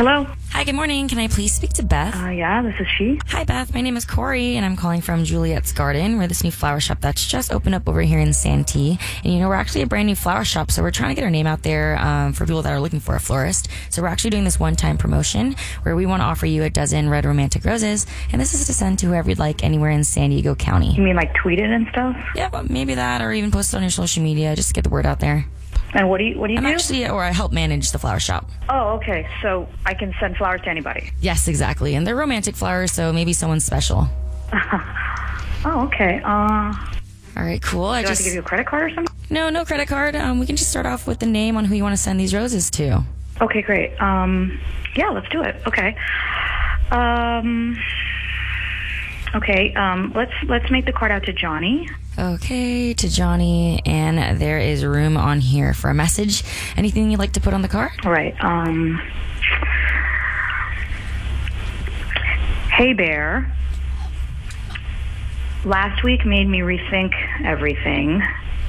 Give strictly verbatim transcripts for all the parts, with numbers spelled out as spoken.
Hello. Hi, good morning. Can I please speak to Beth? Uh, yeah, this is she. Hi, Beth. My name is Corey, and I'm calling from Juliet's Garden. We're this new flower shop that's just opened up over here in Santee. And, you know, we're actually a brand new flower shop, so we're trying to get our name out there um, for people that are looking for a florist. So we're actually doing this one-time promotion where we want to offer you a dozen red romantic roses, and this is to send to whoever you'd like anywhere in San Diego County. You mean like tweet it and stuff? Yeah, well, maybe that, or even post it on your social media. Just to get the word out there. And what do you what do you I'm do? actually, or I help manage the flower shop. Oh, okay. So I can send flowers to anybody. Yes, exactly. And they're romantic flowers, so maybe someone special. Oh, okay. Uh, All right, cool. I do I have just to give you a credit card or something? No, no credit card. Um, we can just start off with the name on who you want to send these roses to. Okay, great. Um, yeah, let's do it. Okay. Um, okay. Um, let's let's make the card out to Johnny. Okay, to Johnny, and there is room on here for a message. Anything you'd like to put on the card? All right. Um, hey, Bear. Last week made me rethink everything.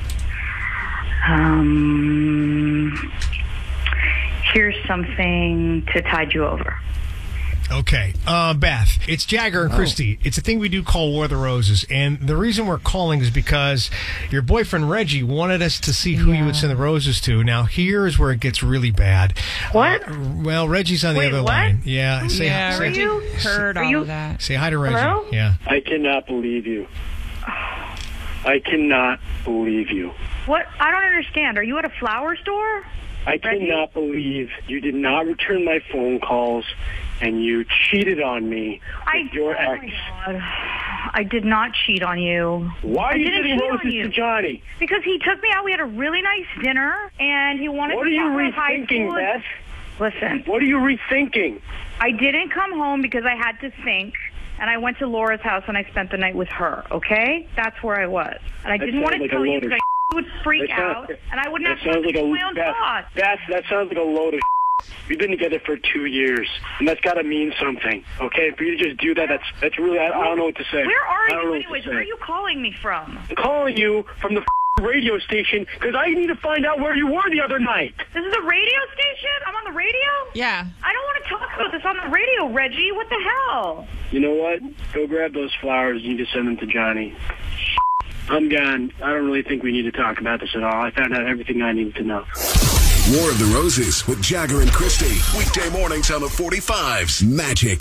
Um, here's something to tide you over. Okay. Uh, Beth, it's Jagger and Oh. Christy. It's a thing we do called War of the Roses. And the reason we're calling is because your boyfriend, Reggie, wanted us to see who Yeah. you would send the roses to. Now, here is where it gets really bad. What? Uh, well, Reggie's on the Wait, other what? line. Yeah. Say, Yeah, say, Reggie you? heard Are all you- of that. say hi to Reggie. Hello? Yeah. I cannot believe you. I cannot believe you. What? I don't understand. Are you at a flower store? I Reggie? cannot believe you did not return my phone calls and you cheated on me I, with your oh ex. my God. I did not cheat on you. Why are I you didn't sending cheat on roses you. to Johnny? Because he took me out. We had a really nice dinner, and he wanted What to are you talk about high rethinking, school. Beth? Listen, What are you rethinking? I didn't come home because I had to think, and I went to Laura's house and I spent the night with her, okay? That's where I was. And I That didn't want sounds to like a tell you load of because I would freak That sounds- out, and I wouldn't That have to sounds like a my own Beth, thoughts. Beth, that sounds like a load of We've been together for two years, and that's got to mean something, okay? For you to just do that, that's that's really, I, I don't know what to say. Where are I don't know you what to anyways? say. Where are you calling me from? I'm calling you from the radio station because I need to find out where you were the other night. This is a radio station? I'm on the radio? Yeah. I don't want to talk about this on the radio, Reggie. What the hell? You know what? Go grab those flowers. You need to send them to Johnny. I'm gone. I don't really think we need to talk about this at all. I found out everything I needed to know. War of the Roses with Jagger and Christy. Weekday mornings on the forty-fives. Magic